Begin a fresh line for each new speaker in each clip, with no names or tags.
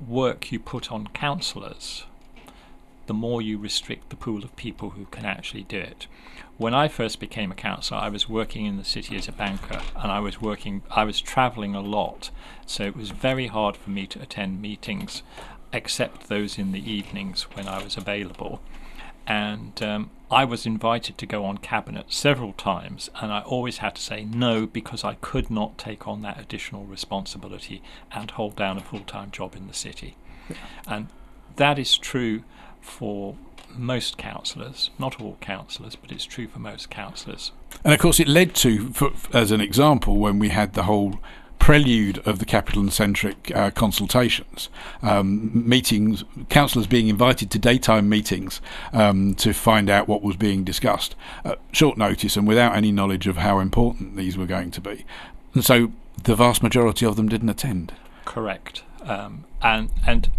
work you put on councillors, the more you restrict the pool of people who can actually do it. When I first became a councillor, I was working in the city as a banker, and I was travelling a lot, so it was very hard for me to attend meetings, except those in the evenings when I was available. And I was invited to go on cabinet several times, and I always had to say no, because I could not take on that additional responsibility and hold down a full-time job in the city. And that is true for most councillors, not all councillors, but it's true for most councillors.
And of course it led to, as an example, when we had the whole prelude of the capital and centric consultations, meetings, councillors being invited to daytime meetings to find out what was being discussed at short notice and without any knowledge of how important these were going to be. And so the vast majority of them didn't attend.
Correct. And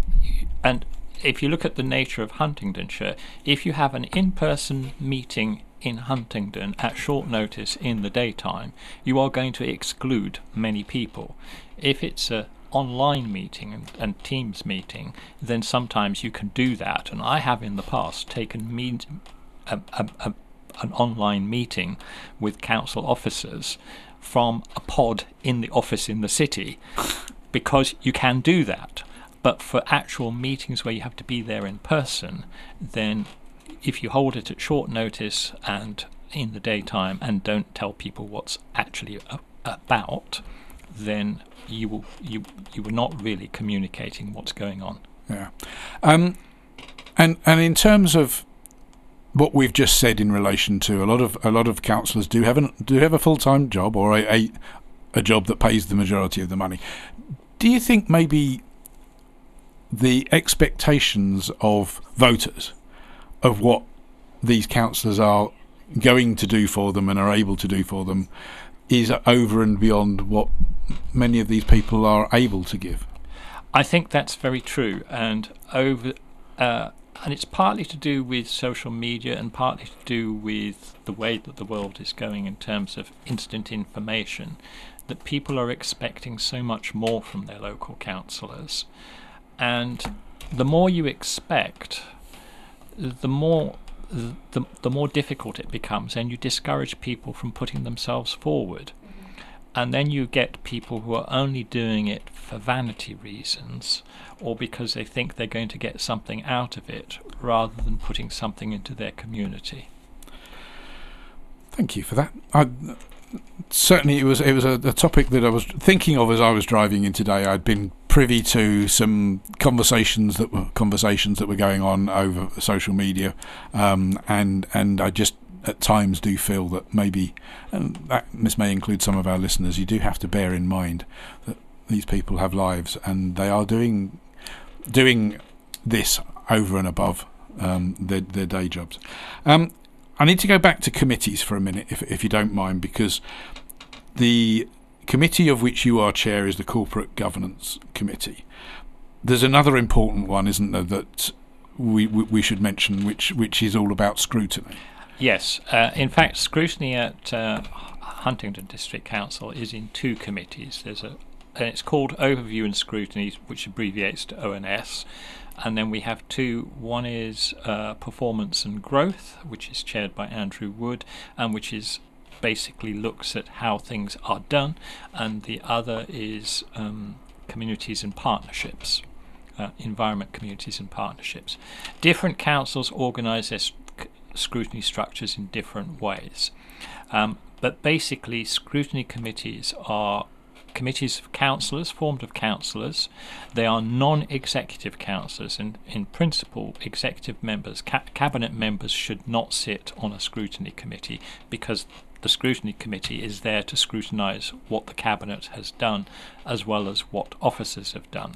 if you look at the nature of Huntingdonshire, if you have an in-person meeting in Huntingdon at short notice in the daytime, you are going to exclude many people. If it's an online meeting and Teams meeting, then sometimes you can do that. And I have in the past taken an online meeting with council officers from a pod in the office in the city, because you can do that. But for actual meetings where you have to be there in person, then if you hold it at short notice and in the daytime and don't tell people what's actually about, then you were not really communicating what's going on.
Yeah, and in terms of what we've just said in relation to a lot of councillors do have a full-time job or a job that pays the majority of the money. Do you think maybe the expectations of voters of what these councillors are going to do for them and are able to do for them is over and beyond what many of these people are able to give?
I think that's very true, and it's partly to do with social media and partly to do with the way that the world is going in terms of instant information, that people are expecting so much more from their local councillors. And the more you expect, the more difficult it becomes, and you discourage people from putting themselves forward. And then you get people who are only doing it for vanity reasons, or because they think they're going to get something out of it, rather than putting something into their community.
Thank you for that. Certainly it was a topic that I was thinking of as I was driving in today. I'd been privy to some conversations that were going on over social media, and I just at times do feel that maybe, and this may include some of our listeners, you do have to bear in mind that these people have lives and they are doing this over and above their day jobs. I need to go back to committees for a minute, if you don't mind, because the committee of which you are chair is the Corporate Governance Committee. There's another important one, isn't there, that we should mention, which is all about scrutiny.
Yes. In fact, scrutiny at Huntingdon District Council is in two committees. And it's called Overview and Scrutiny, which abbreviates to ONS. And then we have two. One is Performance and Growth, which is chaired by Andrew Wood, and which is basically looks at how things are done. And the other is Communities and Partnerships, Environment, Communities and Partnerships. Different councils organise their scrutiny structures in different ways. But basically, scrutiny committees are committees of councillors, formed of councillors. They are non-executive councillors, and in principle, executive members, cabinet members should not sit on a scrutiny committee, because the scrutiny committee is there to scrutinise what the cabinet has done, as well as what officers have done.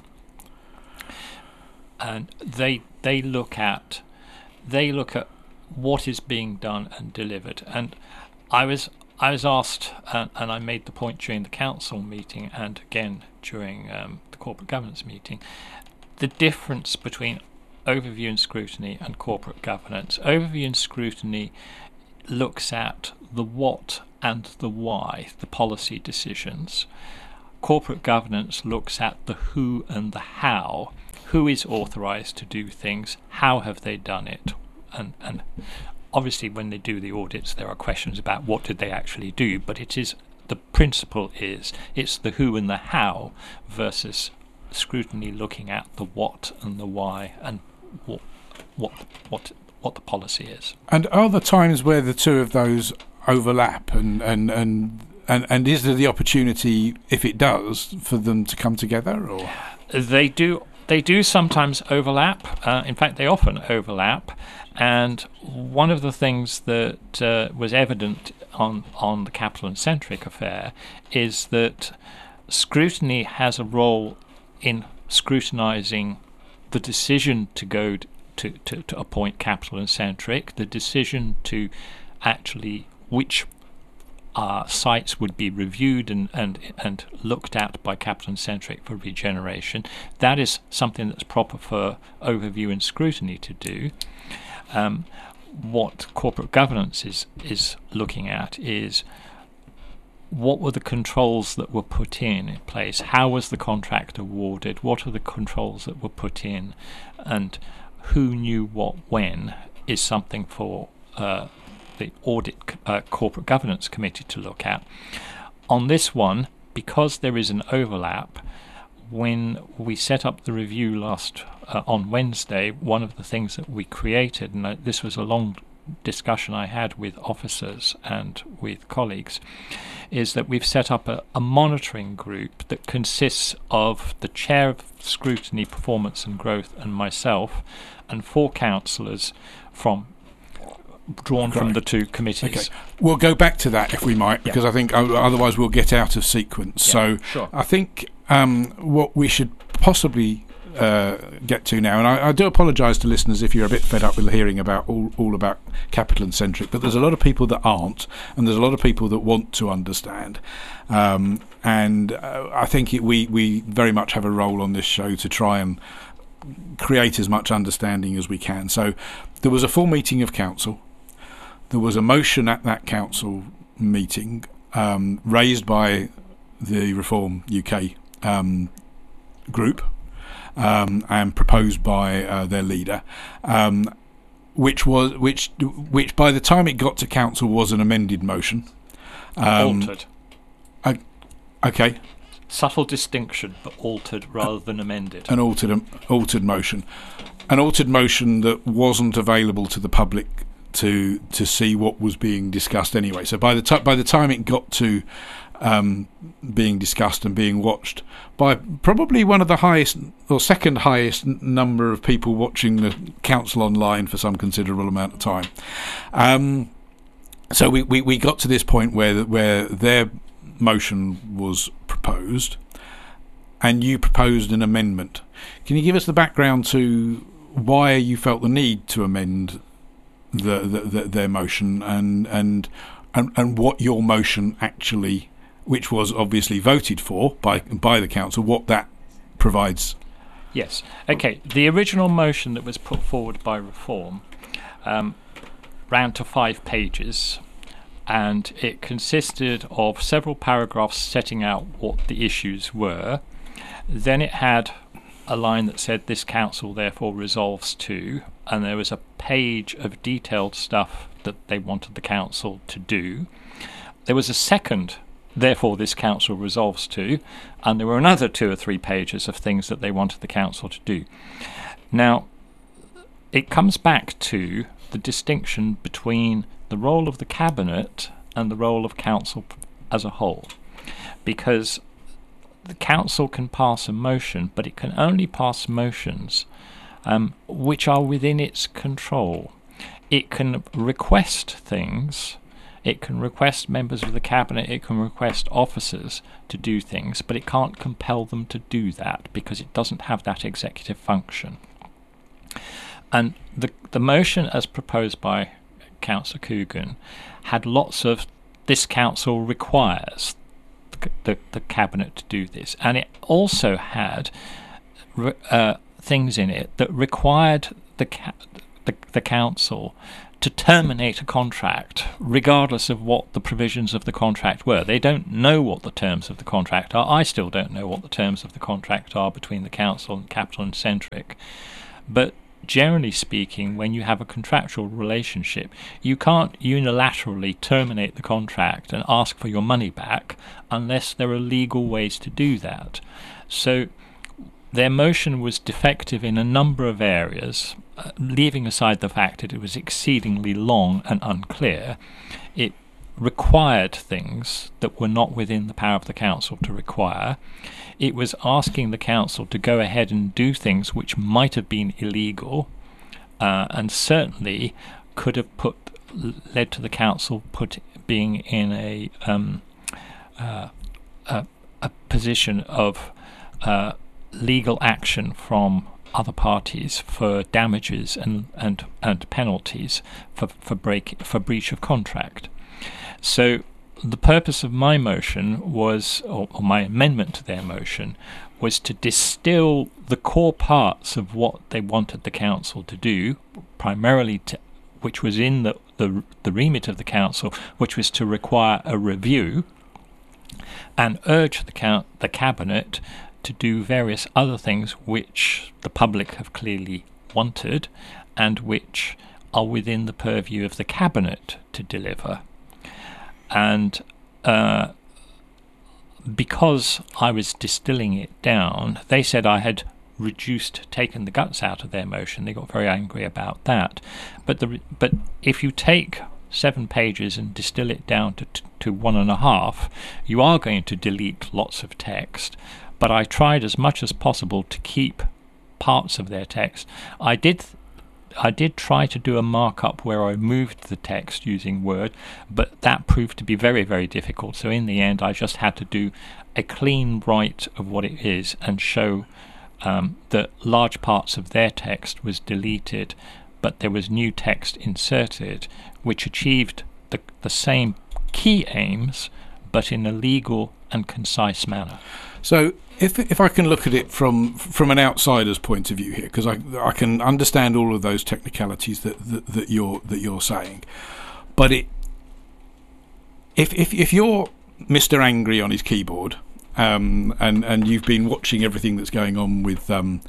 And they look at what is being done and delivered. And I was asked, and I made the point during the council meeting and again during the corporate governance meeting, the difference between overview and scrutiny and corporate governance. Overview and scrutiny looks at the what and the why, the policy decisions. Corporate governance looks at the who and the how. who is authorised to do things, how have they done it, and obviously when they do the audits there are questions about what did they actually do, but the principle is it's the who and the how versus scrutiny looking at the what and the why and what the policy is.
And are there times where the two of those overlap, and is there the opportunity, if it does, for them to come together? Or
they do sometimes overlap. In fact, they often overlap. And one of the things that was evident on the Capital and Centric affair is that scrutiny has a role in scrutinising the decision to go to appoint Capital and Centric, the decision to actually which sites would be reviewed and looked at by Capital and Centric for regeneration. That is something that's proper for overview and scrutiny to do. What corporate governance is looking at is what were the controls that were put in place, how was the contract awarded, what are the controls that were put in, and who knew what when is something for the audit corporate governance committee to look at. On this one, because there is an overlap, when we set up the review on Wednesday, one of the things that we created, and this was a long discussion I had with officers and with colleagues, is that we've set up a monitoring group that consists of the chair of scrutiny, performance and growth, and myself, and 4 councillors drawn from the 2 committees. Okay.
We'll go back to that if we might, because I think otherwise we'll get out of sequence. So
sure.
I think what we should possibly get to now, and I do apologise to listeners if you're a bit fed up with hearing about all about Capital and Centric, but there's a lot of people that aren't, and there's a lot of people that want to understand, and I think we very much have a role on this show to try and create as much understanding as we can. So there was a full meeting of council. There was a motion at that council meeting raised by the Reform UK group and proposed by their leader, which by the time it got to council was an amended motion.
Altered.
Okay.
Subtle distinction, but altered rather than amended.
An altered motion. An altered motion that wasn't available to the public to see what was being discussed anyway. So by the time it got to being discussed and being watched by probably one of the highest or second highest number of people watching the council online for some considerable amount of time. So we got to this point where their motion was proposed and you proposed an amendment. Can you give us the background to why you felt the need to amend their motion and what your motion actually, which was obviously voted for by the council, what that provides?
Yes. Okay. The original motion that was put forward by Reform ran to 5 pages, and it consisted of several paragraphs setting out what the issues were. Then it had a line that said this council therefore resolves to, and there was a page of detailed stuff that they wanted the council to do. There was a second therefore this council resolves to, and there were another 2 or 3 pages of things that they wanted the council to do. Now it comes back to the distinction between the role of the cabinet and the role of council as a whole, because the council can pass a motion, but it can only pass motions which are within its control. It can request things, it can request members of the cabinet, it can request officers to do things, but it can't compel them to do that because it doesn't have that executive function. And the motion as proposed by Councillor Coogan had lots of this council requires the cabinet to do this, and it also had things in it that required the council to terminate a contract regardless of what the provisions of the contract were. They don't know what the terms of the contract are. I still don't know what the terms of the contract are between the council and Capital and Centric. But generally speaking, when you have a contractual relationship, you can't unilaterally terminate the contract and ask for your money back unless there are legal ways to do that. So their motion was defective in a number of areas, leaving aside the fact that it was exceedingly long and unclear. It required things that were not within the power of the council to require. It was asking the council to go ahead and do things which might have been illegal, and certainly could have led to the council being in a position of legal action from other parties for damages and penalties for breach of contract. So the purpose of my motion was, or my amendment to their motion, was to distill the core parts of what they wanted the council to do, primarily which was in the remit of the council, which was to require a review, and urge the cabinet to do various other things which the public have clearly wanted and which are within the purview of the cabinet to deliver. And because I was distilling it down, they said I had taken the guts out of their motion. They got very angry about that. But if you take 7 pages and distill it down to 1.5, you are going to delete lots of text. But I tried as much as possible to keep parts of their text. I did try to do a markup where I moved the text using Word, but that proved to be very, very difficult. So in the end, I just had to do a clean write of what it is and show that large parts of their text was deleted, but there was new text inserted, which achieved the same key aims, but in a legal and concise manner.
So if I can look at it from an outsider's point of view here, because I can understand all of those technicalities that you're saying, but if you're Mr. Angry on his keyboard, and you've been watching everything that's going on with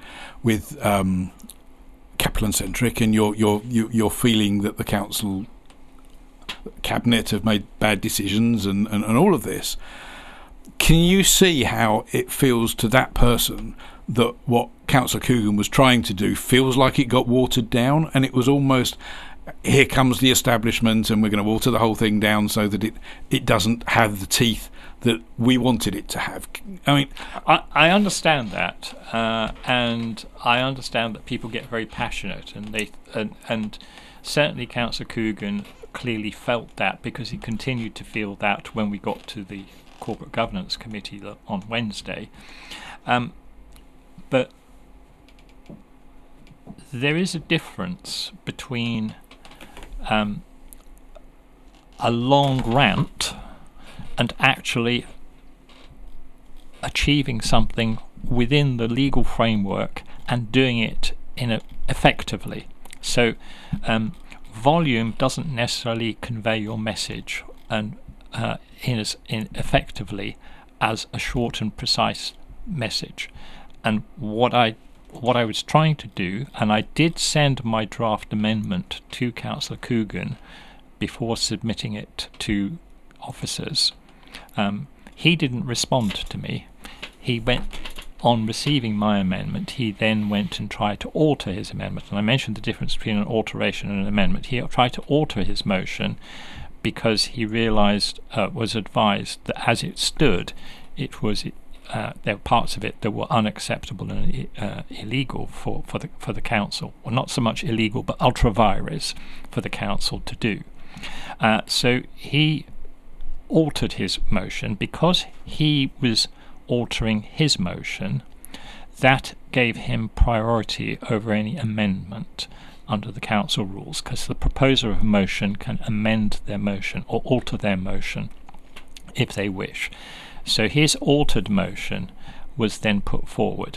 Capital and Centric, and you're feeling that the council cabinet have made bad decisions and all of this. Can you see how it feels to that person that what Councillor Coogan was trying to do feels like it got watered down, and it was almost, here comes the establishment and we're going to water the whole thing down so that it doesn't have the teeth that we wanted it to have? I mean,
I understand that, and I understand that people get very passionate, and certainly Councillor Coogan clearly felt that, because he continued to feel that when we got to the Corporate Governance Committee on Wednesday. But there is a difference between a long rant and actually achieving something within the legal framework and doing it effectively. So volume doesn't necessarily convey your message and effectively as a short and precise message. And what I was trying to do, and I did send my draft amendment to Councillor Coogan before submitting it to officers. He didn't respond to me. He went on receiving my amendment. He then went and tried to alter his amendment. And I mentioned the difference between an alteration and an amendment. He tried to alter his motion because he realised, was advised that as it stood, it was there were parts of it that were unacceptable and illegal for the council, or not so much illegal, but ultra vires for the council to do. So he altered his motion. Because he was altering his motion, that gave him priority over any amendment under the council rules, because the proposer of a motion can amend their motion or alter their motion if they wish. So his altered motion was then put forward.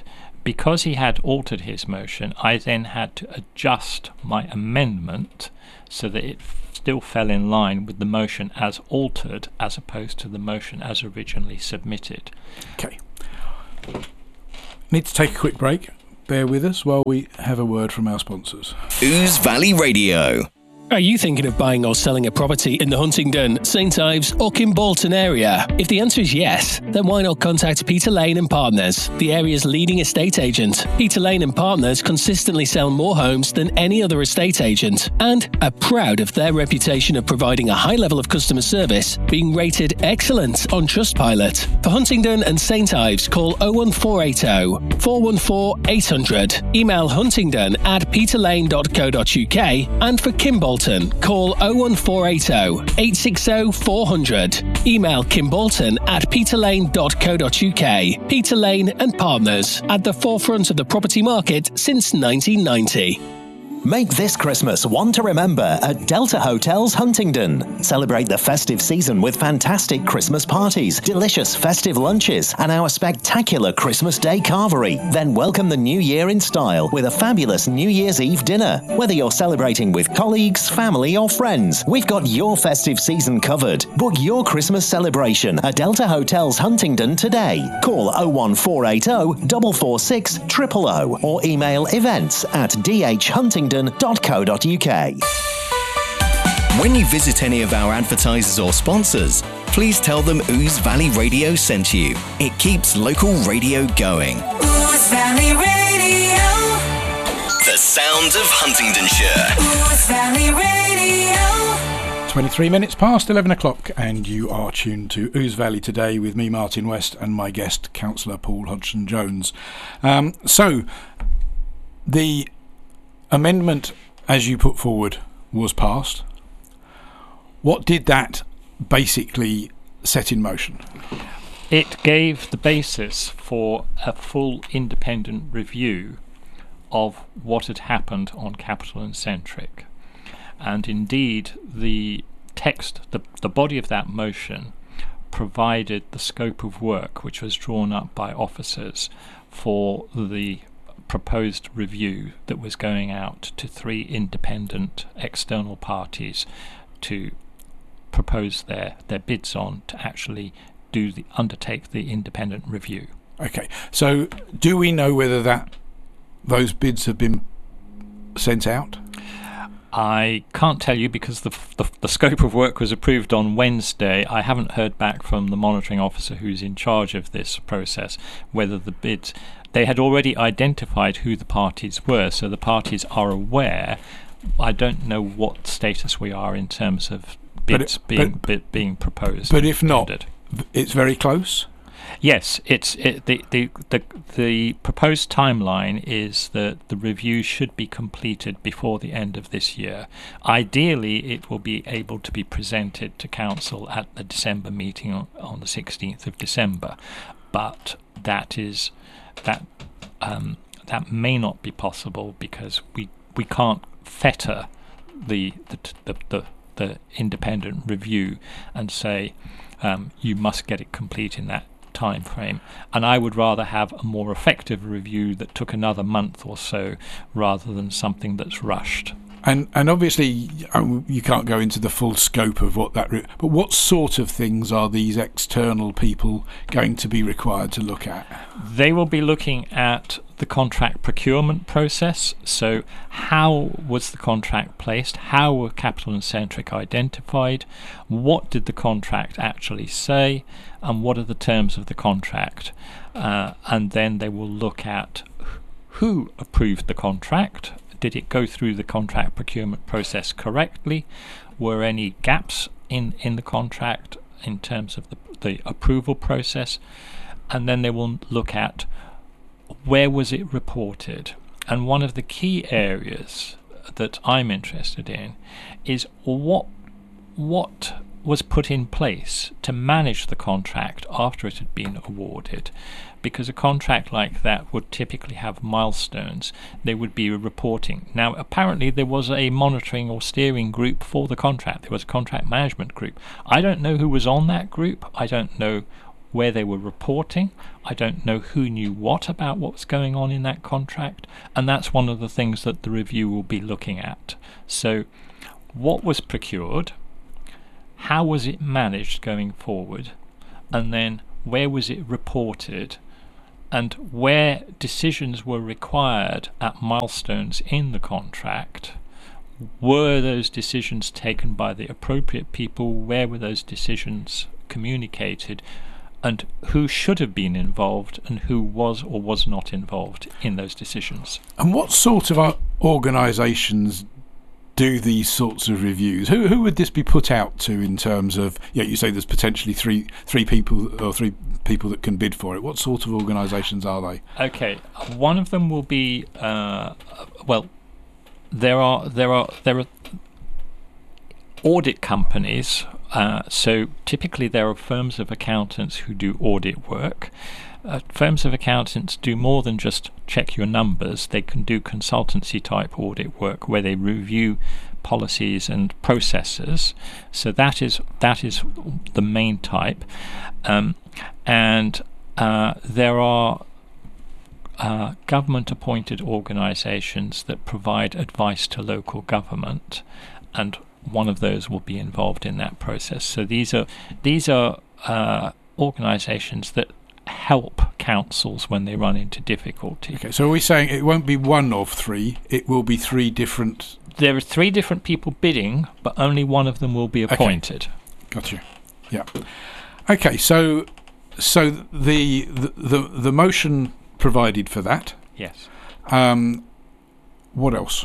because he had altered his motion, I then had to adjust my amendment so that it still fell in line with the motion as altered as opposed to the motion as originally submitted.
Okay. Need to take a quick break. Bear with us while we have a word from our sponsors.
Ouse Valley Radio.
Are you thinking of buying or selling a property in the Huntingdon, St Ives or Kimbolton area? If the answer is yes, then why not contact Peter Lane and Partners, the area's leading estate agent. Peter Lane and Partners consistently sell more homes than any other estate agent and are proud of their reputation of providing a high level of customer service, being rated excellent on Trustpilot. For Huntingdon and St Ives, call 01480 414 800. Email huntingdon@peterlane.co.uk, and for Kimbolton, call 01480 860 400. Email kimbolton@peterlane.co.uk. Peter Lane and Partners, at the forefront of the property market since 1990.
Make this Christmas one to remember at Delta Hotels Huntingdon. Celebrate the festive season with fantastic Christmas parties, delicious festive lunches, and our spectacular Christmas Day carvery. Then welcome the new year in style with a fabulous New Year's Eve dinner. Whether you're celebrating with colleagues, family, or friends, we've got your festive season covered. Book your Christmas celebration at Delta Hotels Huntingdon today. Call 01480 446 000 or email events@dhhuntingdon.co.uk. When you visit any of our advertisers or sponsors, please tell them Ouse Valley Radio sent you. It keeps local radio going.
Ouse Valley Radio.
The sound of Huntingdonshire.
Ouse Valley Radio.
23 minutes past 11 o'clock, and you are tuned to Ouse Valley Today with me, Martin West, and my guest, Councillor Paul Hodgson-Jones. So, the amendment, as you put forward, was passed. What did that basically set in motion?
It gave the basis for a full independent review of what had happened on Capital and Centric. And indeed, the text, the body of that motion, provided the scope of work which was drawn up by officers for the proposed review that was going out to 3 independent external parties to propose their bids on to actually undertake the independent review.
Okay, so do we know whether those bids have been sent out?
I can't tell you because the scope of work was approved on Wednesday. I haven't heard back from the monitoring officer who's in charge of this process whether the bids... They had already identified who the parties were, so the parties are aware. I don't know what status we are in terms of bids being proposed.
But if not, it's very close?
Yes, the proposed timeline is that the review should be completed before the end of this year. Ideally, it will be able to be presented to Council at the December meeting on the 16th of December, but that may not be possible because we can't fetter the independent review and say you must get it complete in that time frame. And I would rather have a more effective review that took another month or so rather than something that's rushed.
And obviously you can't go into the full scope of what that... but what sort of things are these external people going to be required to look at?
They will be looking at the contract procurement process. So how was the contract placed? How were Capital and Centric identified? What did the contract actually say? And what are the terms of the contract? And then they will look at who approved the contract. Did it go through the contract procurement process correctly? Were any gaps in the contract in terms of the approval process? And then they will look at where was it reported. And one of the key areas that I'm interested in is what was put in place to manage the contract after it had been awarded. Because a contract like that would typically have milestones. They would be reporting. Now, apparently there was a monitoring or steering group for the contract. There was a contract management group. I don't know who was on that group. I don't know where they were reporting. I don't know who knew what about what was going on in that contract, and that's one of the things that the review will be looking at. So what was procured, how was it managed going forward, and then where was it reported, and where decisions were required at milestones in the contract. Were those decisions taken by the appropriate people? Where were those decisions communicated? And who should have been involved and who was or was not involved in those decisions?
And what sort of organisations do these sorts of reviews? Who would this be put out to in terms of, you say there's potentially three people or three people that can bid for it. What sort of organisations are they?
Okay, one of them will be, there are audit companies. So typically there are firms of accountants who do audit work. Firms of accountants do more than just check your numbers. They can do consultancy type audit work where they review policies and processes. So that is the main type. And there are government appointed organisations that provide advice to local government, and one of those will be involved in that process. So these are organisations that help councils when they run into difficulty.
Okay, so are we saying it won't be one of three, it will be three different...
There are three different people bidding, but only one of them will be appointed.
Okay. Got you. Yeah. Okay, so the motion provided for that.
Yes.
What else?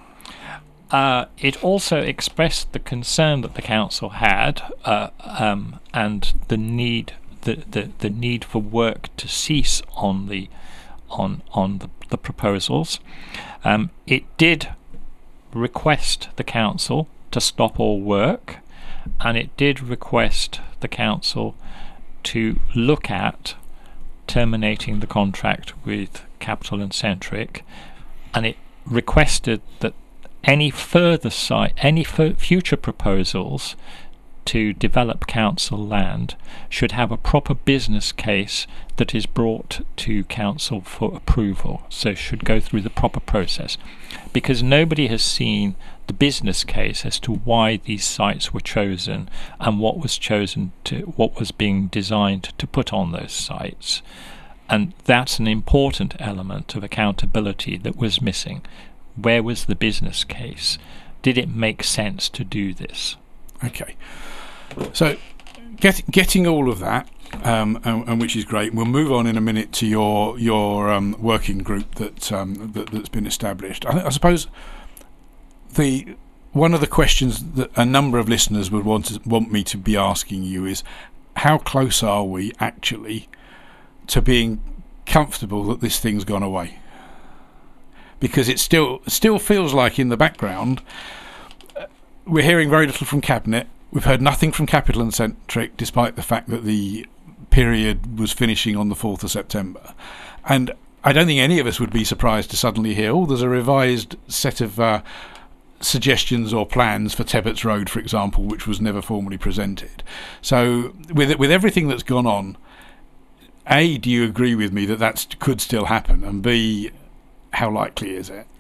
It also expressed the concern that the council had, and the need for work to cease on the proposals. It did request the council to stop all work, and it did request the council to look at terminating the contract with Capital and Centric, and it requested that any future proposals to develop council land should have a proper business case that is brought to council for approval. So should go through the proper process, because nobody has seen the business case as to why these sites were chosen and what was being designed to put on those sites. And that's an important element of accountability that was missing. Where was the business case? Did it make sense to do this? Okay.
So getting all of that, and which is great. We'll move on in a minute to your working group that's been established. I suppose one of the questions that a number of listeners would want me to be asking you is, how close are we actually to being comfortable that this thing's gone away? Because it still feels like in the background we're hearing very little from Cabinet. We've heard nothing from Capital and Centric, despite the fact that the period was finishing on the 4th of September. And I don't think any of us would be surprised to suddenly hear, there's a revised set of suggestions or plans for Tebbets Road, for example, which was never formally presented. So with everything that's gone on, A, do you agree with me that could still happen? And B, how likely is it?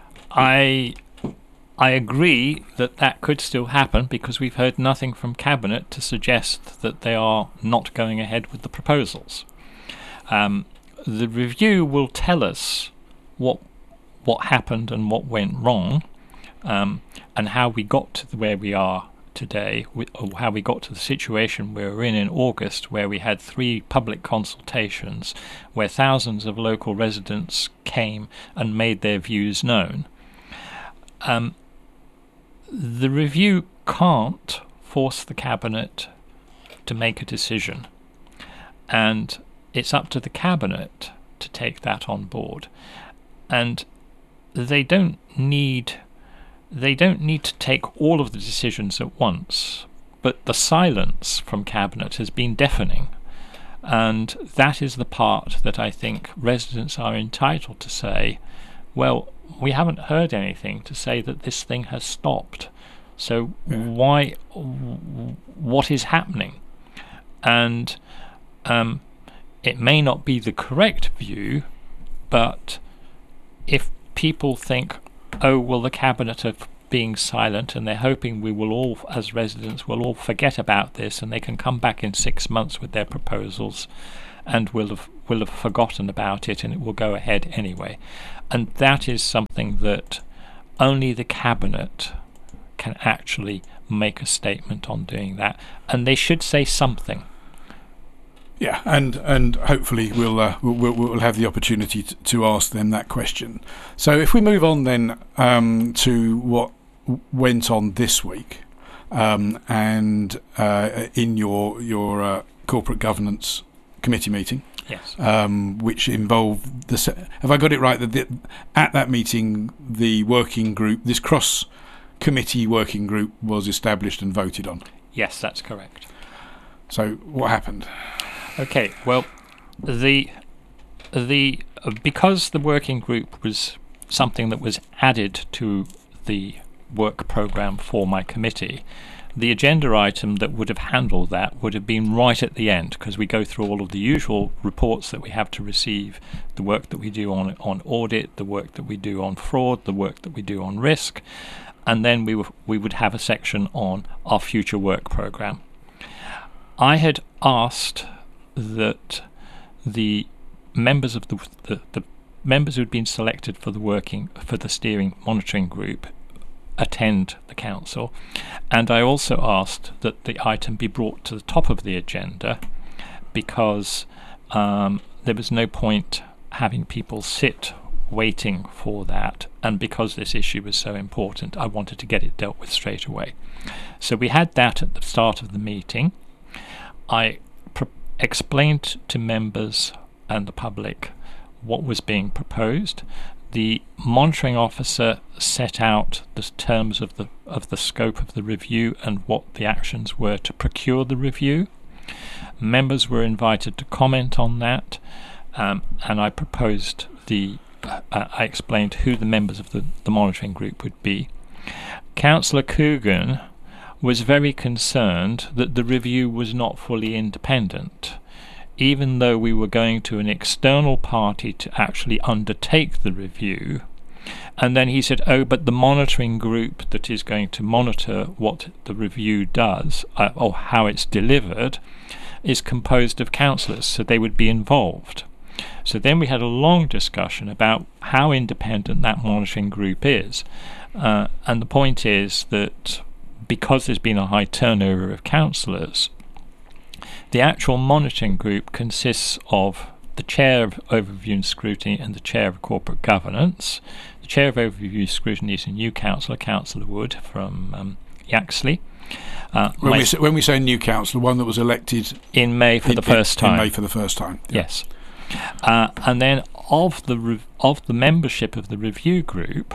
I agree that could still happen, because we've heard nothing from Cabinet to suggest that they are not going ahead with the proposals. The review will tell us what happened and what went wrong, and how we got to where we are today, or how we got to the situation we were in August, where we had 3 public consultations where thousands of local residents came and made their views known. The review can't force the Cabinet to make a decision, and it's up to the Cabinet to take that on board. And they don't need to take all of the decisions at once, but the silence from Cabinet has been deafening, and that is the part that I think residents are entitled to say, well, we haven't heard anything to say that this thing has stopped, so what is happening? And it may not be the correct view, but if people think, oh, well, the Cabinet are being silent and they're hoping we will all, as residents, will all forget about this and they can come back in 6 months with their proposals and will have forgotten about it and it will go ahead anyway. And that is something that only the Cabinet can actually make a statement on doing that, and they should say something.
Yeah, and hopefully we'll have the opportunity to ask them that question. So if we move on then to what went on this week, and in your corporate governance committee meeting,
yes,
which involved have I got it right that at that meeting the working group, this cross committee working group, was established and voted on?
Yes, that's correct.
So what happened?
Okay, well, because the working group was something that was added to the work programme for my committee, the agenda item that would have handled that would have been right at the end, because we go through all of the usual reports that we have to receive, the work that we do on audit, the work that we do on fraud, the work that we do on risk, and then we would have a section on our future work programme. I had asked that the members of the members who had been selected for the steering monitoring group attend the council, and I also asked that the item be brought to the top of the agenda, because there was no point having people sit waiting for that, and because this issue was so important, I wanted to get it dealt with straight away. So we had that at the start of the meeting. I explained to members and the public what was being proposed. The monitoring officer set out the terms of the scope of the review and what the actions were to procure the review. Members were invited to comment on that, and I proposed I explained who the members of the monitoring group would be. Councillor Coogan was very concerned that the review was not fully independent, even though we were going to an external party to actually undertake the review. And then he said, oh, but the monitoring group that is going to monitor what the review does, or how it's delivered, is composed of councillors, so they would be involved. So then we had a long discussion about how independent that monitoring group is. And the point is that because there's been a high turnover of councillors, the actual monitoring group consists of the Chair of Overview and Scrutiny and the Chair of Corporate Governance. The Chair of Overview and Scrutiny is a new councillor, Councillor Wood from Yaxley.
When we say new councillor, one that was elected
in May for the first time.
In May for the first time. Yeah.
Yes. And then of the membership of the review group,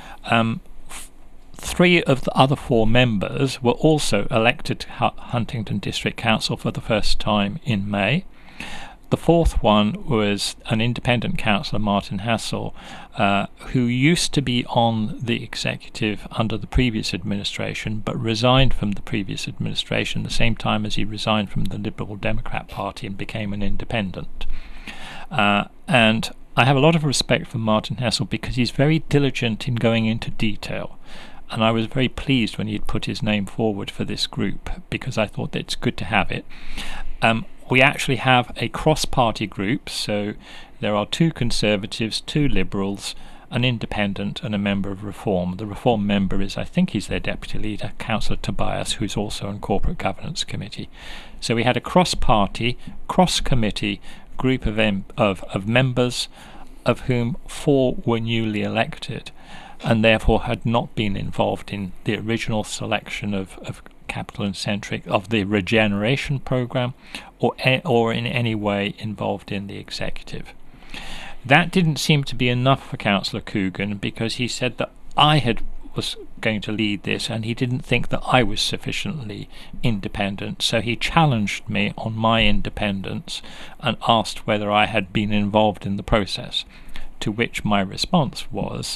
3 of the other 4 members were also elected to Huntingdon District Council for the first time in May. The 4th one was an independent councillor, Martin Hassel, who used to be on the executive under the previous administration, but resigned from the previous administration the same time as he resigned from the Liberal Democrat Party and became an independent. And I have a lot of respect for Martin Hassel because he's very diligent in going into detail. And I was very pleased when he'd put his name forward for this group, because I thought that it's good to have it. We actually have a cross-party group, so there are 2 Conservatives, 2 Liberals, an Independent and a member of Reform. The Reform member is, I think he's their deputy leader, Councillor Tobias, who's also on Corporate Governance Committee. So we had a cross-party, cross-committee group of members, of whom 4 were newly elected, and therefore had not been involved in the original selection of Capital and Centric, of the regeneration programme, or in any way involved in the executive. That didn't seem to be enough for Councillor Coogan, because he said that I was going to lead this, and he didn't think that I was sufficiently independent, so he challenged me on my independence and asked whether I had been involved in the process, to which my response was,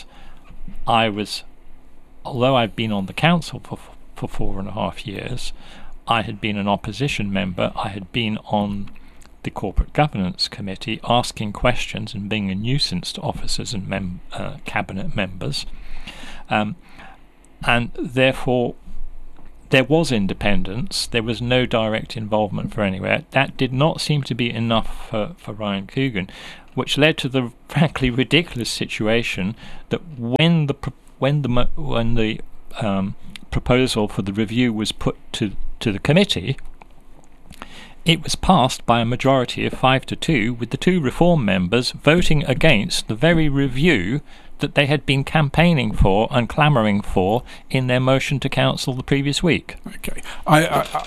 although I'd been on the council for 4.5 years, I had been an opposition member, I had been on the Corporate Governance Committee, asking questions and being a nuisance to officers and cabinet members, and therefore there was independence. There was no direct involvement for anywhere. That did not seem to be enough for Ryan Coogan, which led to the frankly ridiculous situation that when the proposal for the review was put to the committee, it was passed by a majority of 5-2, with the 2 Reform members voting against the very review that they had been campaigning for and clamouring for in their motion to council the previous week.
Okay, I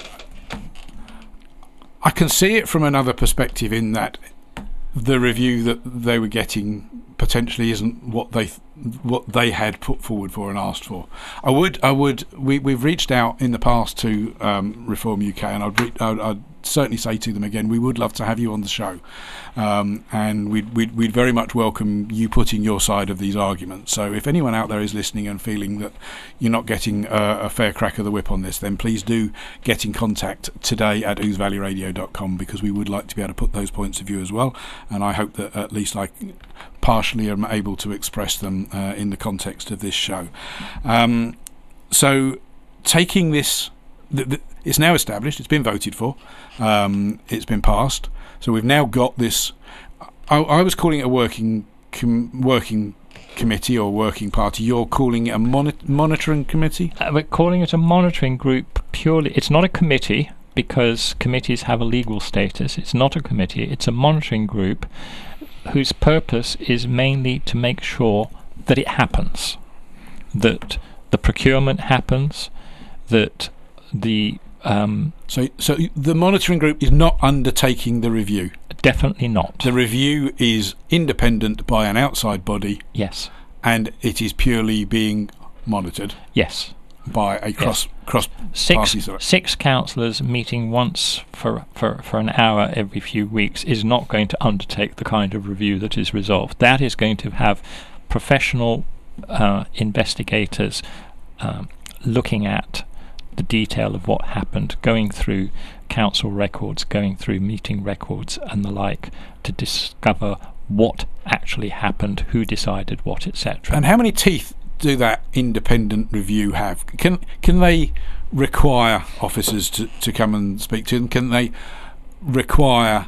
can see it from another perspective, in that the review that they were getting potentially isn't what they had put forward for and asked for. We've reached out in the past to Reform UK, and I'd certainly say to them again, we would love to have you on the show, and we'd very much welcome you putting your side of these arguments. So if anyone out there is listening and feeling that you're not getting a fair crack of the whip on this, then please do get in contact today at ousevalleyradio.com, because we would like to be able to put those points of view as well, and I hope that at least I partially am able to express them in the context of this show. So taking this, it's now established, it's been voted for, it's been passed, so we've now got this. I was calling it a working committee or working party. You're calling it a monitoring committee?
We're calling it a monitoring group purely. It's not a committee, because committees have a legal status. It's not a committee, it's a monitoring group whose purpose is mainly to make sure that it happens, that the procurement happens, that the
so the monitoring group is not undertaking the review.
Definitely not.
The review is independent by an outside body.
Yes.
And it is purely being monitored.
Yes.
By a cross party.
Six councillors meeting once for an hour every few weeks is not going to undertake the kind of review that is resolved. That is going to have professional investigators looking at the detail of what happened, going through council records, going through meeting records and the like, to discover what actually happened, who decided what, etc.
And how many teeth do that independent review have? Can they require officers to come and speak to them? Can they require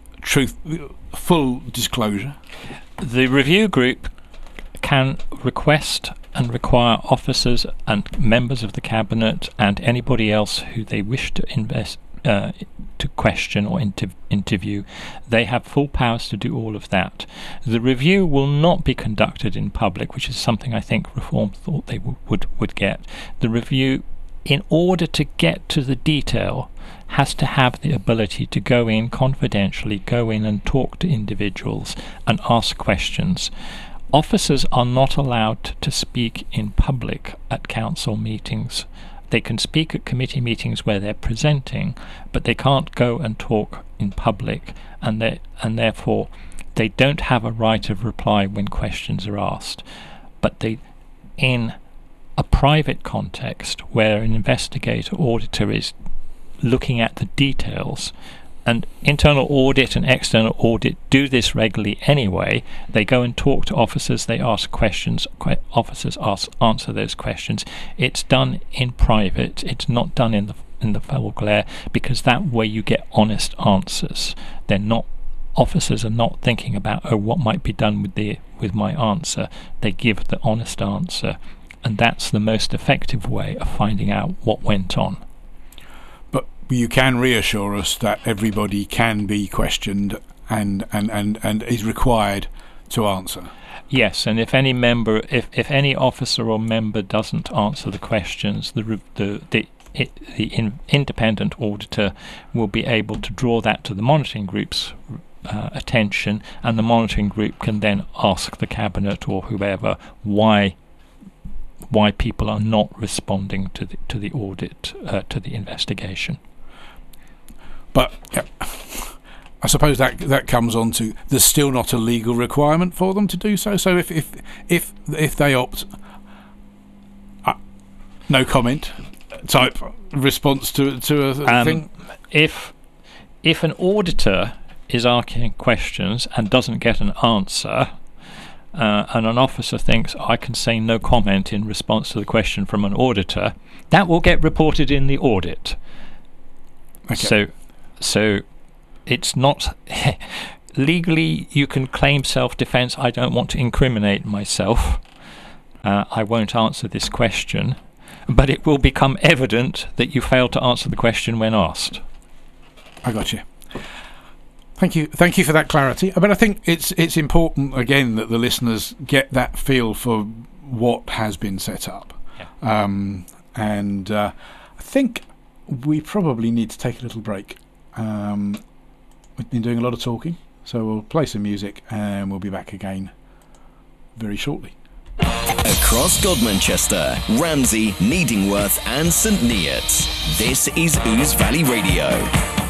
full disclosure?
The review group can request and require officers and members of the cabinet and anybody else who they wish to to question or interview. They have full powers to do all of that. The review will not be conducted in public, which is something I think Reform thought they would get. The review, in order to get to the detail, has to have the ability to go in confidentially, go in and talk to individuals and ask questions. Officers are not allowed to speak in public at council meetings. They can speak at committee meetings where they're presenting, but they can't go and talk in public, and therefore they don't have a right of reply when questions are asked. But they, in a private context where an investigator auditor is looking at the details, and internal audit and external audit do this regularly anyway. They go and talk to officers, they ask questions, officers answer those questions. It's done in private, it's not done in the full glare, because that way you get honest answers. Officers are not thinking about, what might be done with my answer. They give the honest answer, and that's the most effective way of finding out what went on.
You can reassure us that everybody can be questioned and is required to answer.
Yes, and if any member, if any officer or member doesn't answer the questions, the independent auditor will be able to draw that to the monitoring group's attention, and the monitoring group can then ask the cabinet or whoever why people are not responding to the audit, to the investigation.
But I suppose that comes on to, there's still not a legal requirement for them to do so. So if they opt no comment type response to a thing,
if an auditor is asking questions and doesn't get an answer, and an officer thinks, I can say no comment in response to the question from an auditor, that will get reported in the audit.
Okay.
So it's not legally, you can claim self-defense. I don't want to incriminate myself. I won't answer this question, but it will become evident that you failed to answer the question when asked.
I got you. Thank you for that clarity. But I think it's important again that the listeners get that feel for what has been set up.
Yeah.
And I think we probably need to take a little break. We've been doing a lot of talking, so we'll play some music and we'll be back again very shortly.
Across Godmanchester, Ramsey, Needingworth and St Neots, this is Ouse Valley Radio.